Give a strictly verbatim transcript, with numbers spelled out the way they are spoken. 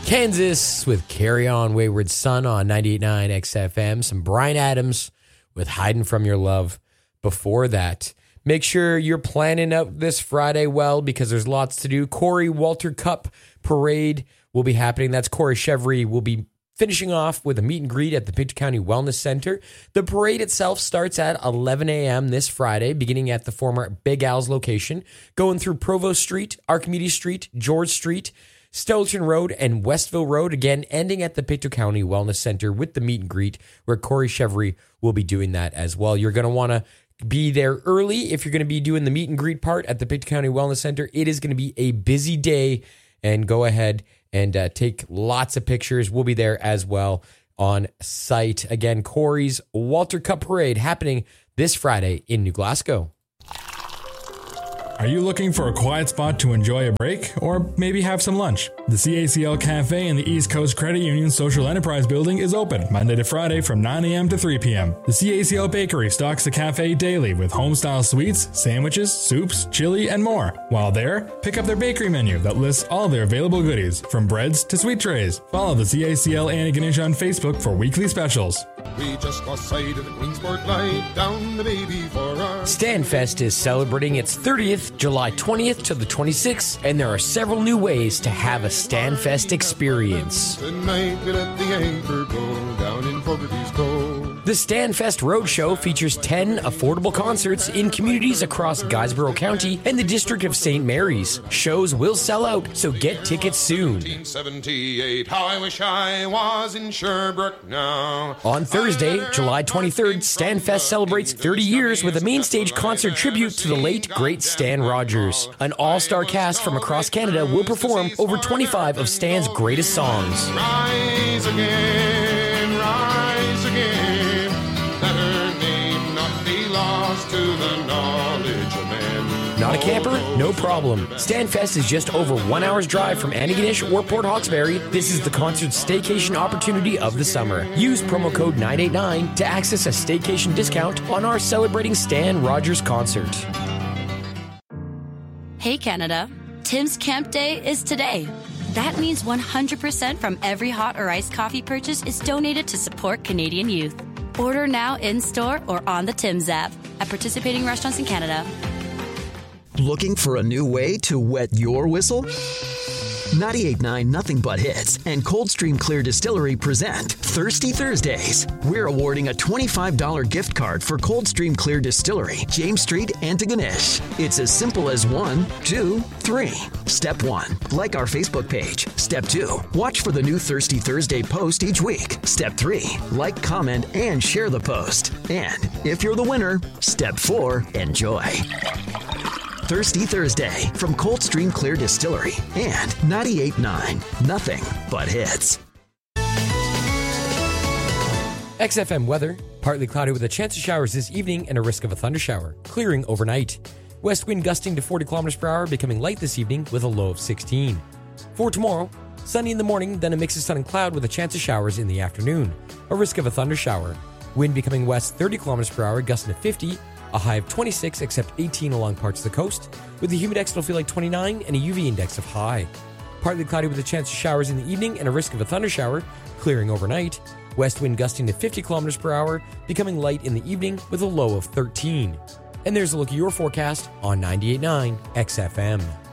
Kansas with Carry On Wayward Son on ninety-eight point nine X F M. Some Bryan Adams with Hiding From Your Love before that. Make sure you're planning out this Friday well because there's lots to do. Corey Walter Cup Parade will be happening. That's Corey Chevry will be finishing off with a meet and greet at the Pictou County Wellness Center. The parade itself starts at eleven a.m. this Friday, beginning at the former Big Al's location, going through Provost Street, Archimedes Street, George Street, Stoughton Road, and Westville Road, again, ending at the Pictou County Wellness Center with the meet and greet, where Corey Chevry will be doing that as well. You're going to want to be there early if you're going to be doing the meet and greet part at the Pictou County Wellness Center. It is going to be a busy day, and go ahead and uh, take lots of pictures. We'll be there as well on site. Again, Corey's Walter Cup Parade happening this Friday in New Glasgow. Are you looking for a quiet spot to enjoy a break or maybe have some lunch? The C A C L Cafe in the East Coast Credit Union Social Enterprise Building is open Monday to Friday from nine a.m. to three p.m. The C A C L Bakery stocks the cafe daily with home-style sweets, sandwiches, soups, chili, and more. While there, pick up their bakery menu that lists all their available goodies, from breads to sweet trays. Follow the C A C L Antigonish on Facebook for weekly specials. We just lost sight of the Queensport light down the baby for our... Stanfest is celebrating its thirtieth, July twentieth to the twenty-sixth, and there are several new ways to have a Stanfest experience. Tonight we let the anchor go down in Fogarty's Cove. The Stanfest Roadshow features ten affordable concerts in communities across Guysborough County and the District of Saint Mary's. Shows will sell out, so get tickets soon. nineteen seventy-eight, how I wish I was in Sherbrooke now. On Thursday, July twenty-third, Stanfest celebrates thirty years with a main stage concert tribute to the late, great Stan Rogers. An all-star cast from across Canada will perform over twenty-five of Stan's greatest songs. Rise again, rise again, that her name not be lost to the knowledge of man. Not a camper? No problem. Stanfest is just over one hour's drive from Antigonish or Port Hawkesbury. This is the concert staycation opportunity of the summer. Use promo code nine eight nine to access a staycation discount on our Celebrating Stan Rogers concert. Hey Canada, Tim's Camp Day is today. That means one hundred percent from every hot or iced coffee purchase is donated to support Canadian youth. Order now in-store or on the Tim's app at participating restaurants in Canada. Looking for a new way to wet your whistle? ninety-eight point nine Nothing But Hits and Coldstream Clear Distillery present Thirsty Thursdays. We're awarding a twenty-five dollars gift card for Coldstream Clear Distillery, James Street, Antigonish. It's as simple as one, two, three. Step one, like our Facebook page. Step two, watch for the new Thirsty Thursday post each week. Step three, like, comment, and share the post. And if you're the winner, step four, enjoy. Thirsty Thursday from Coldstream Clear Distillery and ninety-eight point nine Nothing But Hits. X F M weather, partly cloudy with a chance of showers this evening and a risk of a thunder shower, clearing overnight. West wind gusting to forty kilometers per hour, becoming light this evening with a low of sixteen. For tomorrow, sunny in the morning, then a mix of sun and cloud with a chance of showers in the afternoon, a risk of a thunder shower. Wind becoming west thirty kilometers per hour, gusting to fifty. A high of twenty-six, except eighteen along parts of the coast. With the humidex, it'll feel like twenty-nine and a U V index of high. Partly cloudy with a chance of showers in the evening and a risk of a thunder shower, clearing overnight. West wind gusting to fifty kilometers per hour, becoming light in the evening with a low of thirteen. And there's a look at your forecast on ninety-eight point nine X F M.